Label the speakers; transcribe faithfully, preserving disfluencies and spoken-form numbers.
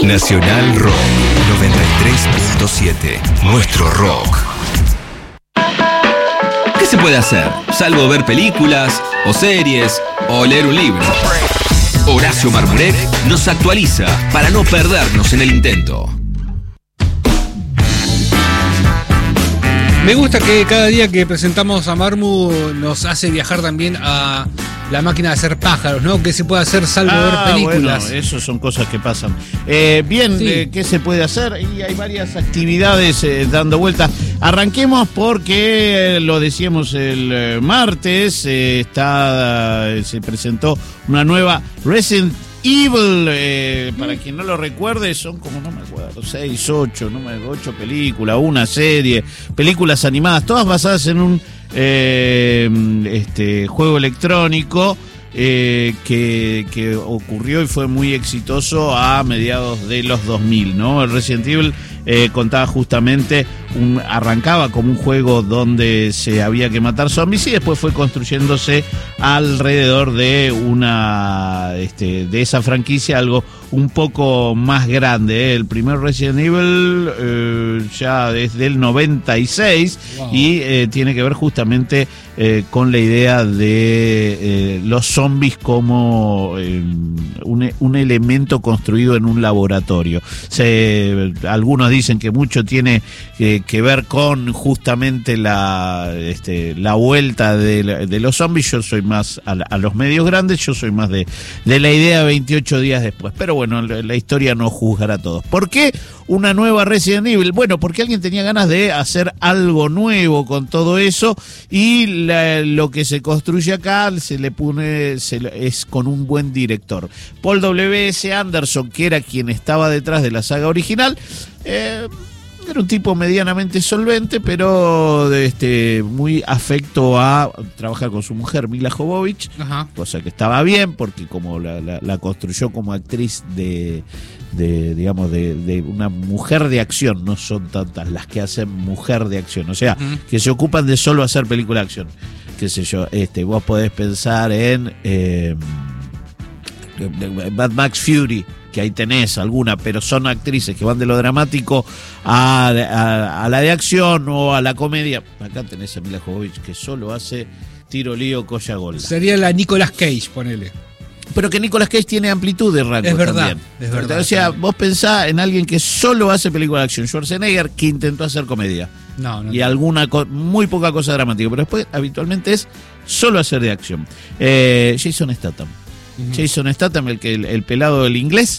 Speaker 1: Nacional Rock noventa y tres punto siete. Nuestro rock.
Speaker 2: ¿Qué se puede hacer? Salvo ver películas, o series, o leer un libro. Horacio Marmurek nos actualiza para no perdernos en el intento.
Speaker 3: Me gusta que cada día que presentamos a Marmu nos hace viajar también a la máquina de hacer pájaros, ¿no? ¿Qué se puede hacer salvo
Speaker 4: ah,
Speaker 3: ver películas?
Speaker 4: Bueno, eso son cosas que pasan. Eh, bien, sí. eh, ¿qué se puede hacer? Y hay varias actividades eh, dando vueltas. Arranquemos porque, eh, lo decíamos el eh, martes, eh, está, eh, se presentó una nueva Resident Evil, eh, para quien no lo recuerde, son como, no me acuerdo, seis, ocho, no me ocho películas, una serie, películas animadas, todas basadas en un eh, este juego electrónico eh, que, que ocurrió y fue muy exitoso a mediados de los dos mil, ¿no? El Resident Evil eh, contaba justamente, un, arrancaba como un juego donde se había que matar zombies y después fue construyéndose alrededor de una este, de esa franquicia algo un poco más grande, ¿eh? El primer Resident Evil eh, ya desde el noventa y seis. Wow. Y eh, tiene que ver justamente eh, con la idea de eh, los zombies como eh, un, un elemento construido en un laboratorio. Se, algunos dicen que mucho tiene eh, que ver con justamente la, este, la vuelta de, de los zombies. Yo soy más a, a los medios grandes, yo soy más de, de la idea veintiocho días después. Pero bueno, la, la historia no juzgará a todos. ¿Por qué una nueva Resident Evil? Bueno, porque alguien tenía ganas de hacer algo nuevo con todo eso y la, lo que se construye acá se le pone, se, es con un buen director. Paul W S Anderson, que era quien estaba detrás de la saga original, eh, era un tipo medianamente solvente, pero este, muy afecto a trabajar con su mujer, Mila Jovovich. Ajá. Cosa que estaba bien, porque como la, la, la construyó como actriz de, de digamos, de, de una mujer de acción, no son tantas las que hacen mujer de acción, o sea, uh-huh. que se ocupan de solo hacer película de acción. Qué sé yo, este, vos podés pensar en eh, Mad Max Fury, que ahí tenés alguna, pero son actrices que van de lo dramático a, a, a la de acción o a la comedia. Acá tenés a Mila Jovovich, que solo hace tiro, lío, colla, gol.
Speaker 3: Sería la Nicolas Cage, ponele.
Speaker 4: Pero que Nicolas Cage tiene amplitud de rango.
Speaker 3: Es verdad,
Speaker 4: también.
Speaker 3: es verdad.
Speaker 4: O sea, vos pensás en alguien que solo hace película de acción. Schwarzenegger, que intentó hacer comedia.
Speaker 3: No, no.
Speaker 4: Y alguna, co- muy poca cosa dramática. Pero después, habitualmente, es solo hacer de acción. Eh, Jason Statham. Uh-huh. Jason Statham, el, que, el, el pelado del inglés,